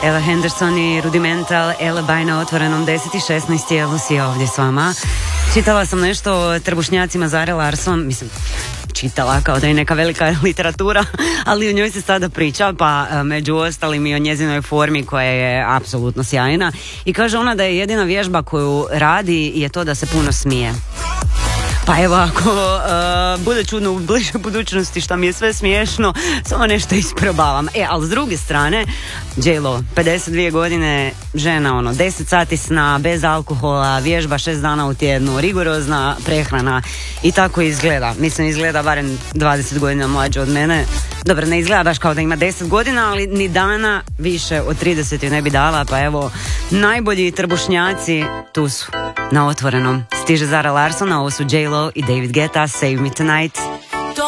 Ella Henderson i Rudimental, Ella Bay na otvorenom 10.16. Evo si ovdje s vama. Čitala sam nešto o trbušnjacima Zare Larsson, mislim, čitala kao da je neka velika literatura, ali o njoj se sada priča, pa među ostalim i o njezinoj formi koja je apsolutno sjajna. I kaže ona da je jedina vježba koju radi je to da se puno smije. Pa evo, ako bude čudno u bližoj budućnosti što mi je sve smiješno, samo nešto isprobavam. Ali s druge strane, J.Lo, 52 godine, žena, 10 sati sna, bez alkohola, vježba 6 dana u tjednu, rigorozna prehrana i tako izgleda. Mislim, izgleda barem 20 godina mlađe od mene. Dobro, ne izgleda baš kao da ima 10 godina, ali ni dana više od 30 ju ne bi dala, pa evo, najbolji trbušnjaci tu su, na otvorenom. Stiže Zara Larsson, a ovo su J.Lo i David Guetta, Save Me Tonight.